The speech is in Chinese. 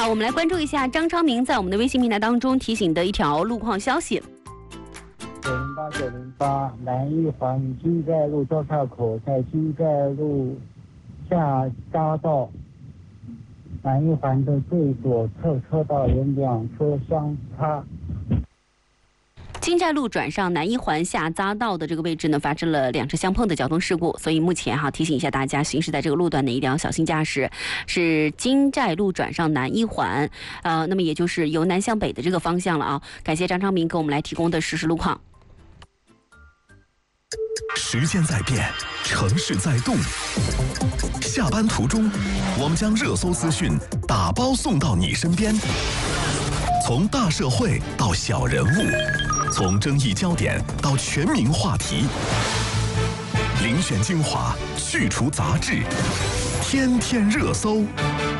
好，我们来关注一下张昌明在我们的微信平台当中提醒的一条路况消息。 908南一环金寨路交叉口，在金寨路下匝道南一环的最左侧车道有两车相差。 金寨路转上南一环下匝道的这个位置呢，发生了两车相碰的交通事故，所以目前提醒一下大家，行驶在这个路段呢一定要小心驾驶。是金寨路转上南一环，那么也就是由南向北的这个方向了啊。感谢张昌明给我们来提供的实时路况。 时间在变，城市在动。下班途中，我们将热搜资讯打包送到你身边，从大社会到小人物，从争议焦点到全民话题，遴选精华，去除杂质，天天热搜。